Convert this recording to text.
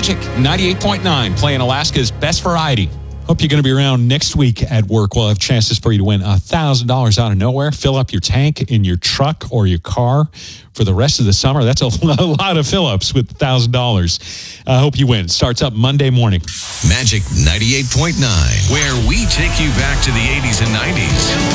Magic 98.9, playing Alaska's best variety. Hope you're going to be around next week at work. We'll have chances for you to win $1,000 out of nowhere. Fill up your tank in your truck or your car for the rest of the summer. That's a lot of fill-ups with $1,000. I hope you win. Starts up Monday morning. Magic 98.9, where we take you back to the 80s and 90s.